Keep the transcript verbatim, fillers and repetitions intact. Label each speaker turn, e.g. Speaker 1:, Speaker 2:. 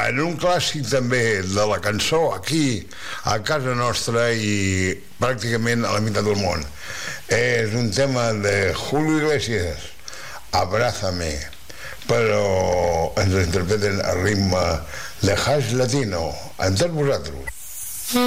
Speaker 1: en un clàssic també de la cançó aquí a casa nostra i pràcticament a la meitat del món. És un tema de Julio Iglesias, Abrázame, però ens interpreten a ritme de hash latino. Amb tots vosaltres.